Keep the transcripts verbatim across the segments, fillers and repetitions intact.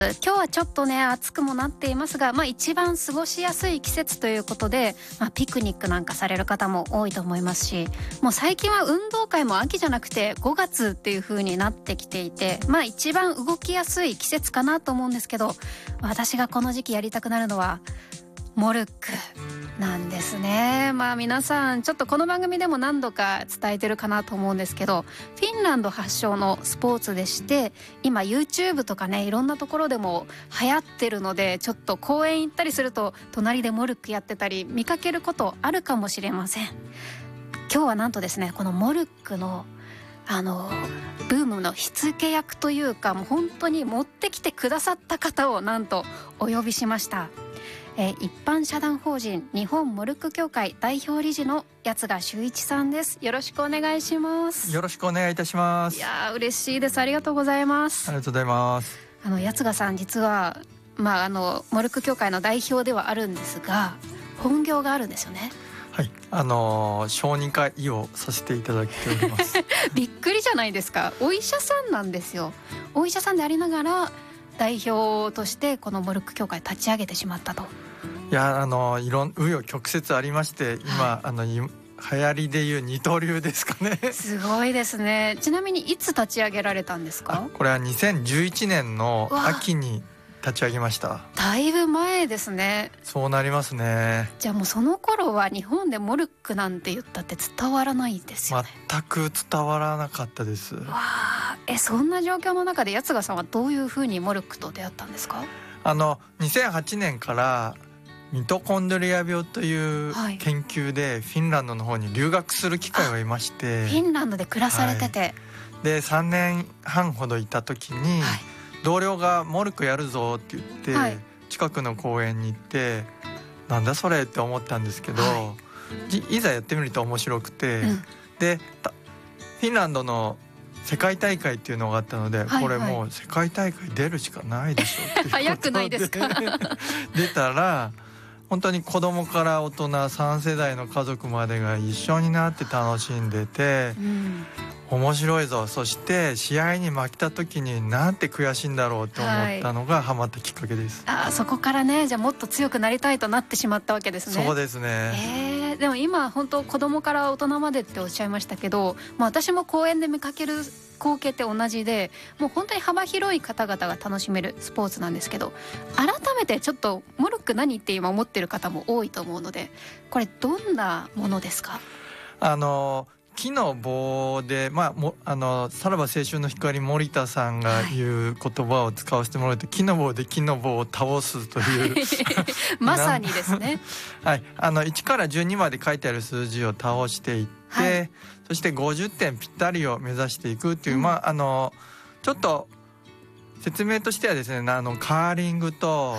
今日はちょっとね暑くもなっていますが、まあ、一番過ごしやすい季節ということで、まあ、ピクニックなんかされる方も多いと思いますし、もう最近は運動会も秋じゃなくてごがつっていう風になってきていて、まあ一番動きやすい季節かなと思うんですけど、私がこの時期やりたくなるのはモルックなんですね。まあ皆さんちょっとこの番組でも何度か伝えてるかなと思うんですけど、フィンランド発祥のスポーツでして、今 YouTube とかねいろんなところでも流行ってるので、ちょっと公園行ったりすると隣でモルックやってたり見かけることあるかもしれません。今日はなんとですね、このモルックのあのブームの火付け役というか、もう本当に持ってきてくださった方をなんとお呼びしました。えー、一般社団法人日本モルック協会代表理事の八賀修一さんです。よろしくお願いします。 よろしくお願いいたします。 いや嬉しいです。ありがとうございます。 ありがとうございます。 あの八賀さん実は、まあ、あのモルック協会の代表ではあるんですが、本業があるんですよね。 はい、あのー、小児科医をさせていただいておりますびっくりじゃないですか。お医者さんなんですよ。お医者さんでありながら代表としてこのモルック協会立ち上げてしまったと。 いや、あのいろん紆余曲折ありまして、今、はい、あの流行りでいう二刀流ですかね。 すごいですね。ちなみにいつ立ち上げられたんですか？ これはにせんじゅういちねんの秋に立ち上げました。 だいぶ前ですね。 そうなりますね。 じゃあもうその頃は日本でモルックなんて言ったって伝わらないですよね。 全く伝わらなかったです。 わあ、えそんな状況の中で八賀さんはどういうふうにモルックと出会ったんですか？ あのにせんはちねんからミトコンドリア病という研究でフィンランドの方に留学する機会を得まして、 フィンランドで暮らされてて、はい、 でさんねんはんほどいた時に、はい、同僚がモルックやるぞって言って、はい、近くの公園に行って、なんだそれって思ったんですけど、はい、いざやってみると面白くて、うん、でフィンランドの世界大会っていうのがあったので、はいはい、これもう世界大会出るしかないでしょって早くないですか？ 出たら本当に子供から大人さん世代の家族までが一緒になって楽しんでて、うん、面白いぞ。そして試合に負けた時になんて悔しいんだろうと思ったのがハマったきっかけです。 はい、あ、そこからね、じゃあもっと強くなりたいとなってしまったわけですね。 そうですね。 えー、でも今本当子供から大人までっておっしゃいましたけど、まあ、私も公園で見かける光景って同じで、もう本当に幅広い方々が楽しめるスポーツなんですけど、改めてちょっとモルック何って今思ってる方も多いと思うので、これどんなものですか？ あの木の棒で、まあ、もあのさらば青春の光森田さんが言う言葉を使わせてもらうと、はい、木の棒で木の棒を倒すというまさにですねはい、あのいちからじゅうにまで書いてある数字を倒していって、はい、そしてごじゅってんぴったりを目指していくっていう、うん、まああのちょっと説明としてはですね、あのカーリングと、はい、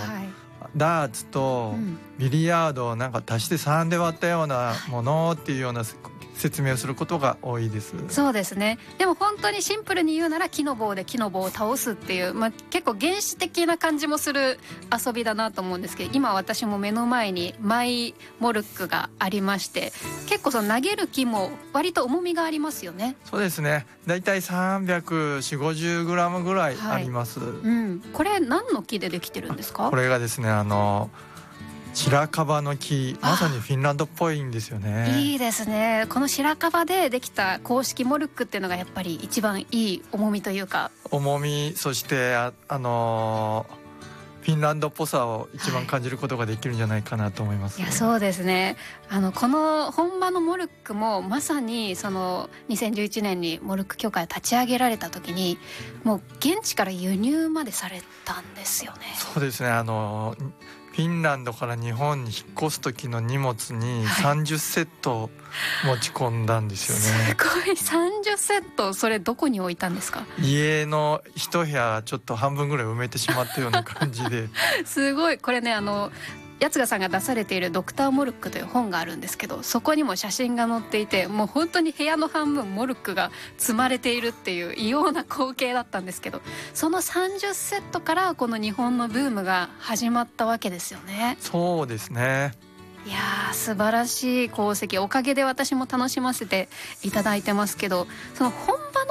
ダーツとビリヤードをなんか足してさんで割ったようなものっていうような説明をすることが多いです。 そうですね。でも本当にシンプルに言うなら木の棒で木の棒を倒すっていう、まあ、結構原始的な感じもする遊びだなと思うんですけど、今私も目の前にマイモルックがありまして、結構その投げる木も割と重みがありますよね。 そうですね。だいたいさんびゃくよんじゅう、ごじゅうグラムぐらいあります、はい、 うん、これ何の木でできてるんですか？ これがですね、あの白樺の木、まさにフィンランドっぽいんですよね。 いいですね。この白樺でできた公式モルックっていうのがやっぱり一番いい重みというか、 重み、そしてあ、あのー、フィンランドっぽさを一番感じることができるんじゃないかなと思います、 はい、いやそうですね。あのこの本場のモルックもまさにそのにせんじゅういちねんにモルック協会を立ち上げられた時にもう現地から輸入までされたんですよね。 そうですね。あのーフィンランドから日本に引っ越す時の荷物にさんじゅっセット持ち込んだんですよね、 はい、すごい。さんじゅっセット、それどこに置いたんですか？ 家の一部屋ちょっと半分ぐらい埋めてしまったような感じですごい。これね、あの八賀さんが出されているドクターモルックという本があるんですけど、そこにも写真が載っていて、もう本当に部屋の半分モルックが積まれているっていう異様な光景だったんですけど、そのさんじゅっセットからこの日本のブームが始まったわけですよね。 そうですね。 いやー素晴らしい功績、おかげで私も楽しませていただいてますけど、その本場のフ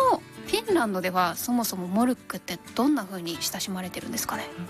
フィンランドではそもそもモルックってどんな風に親しまれてるんですかね？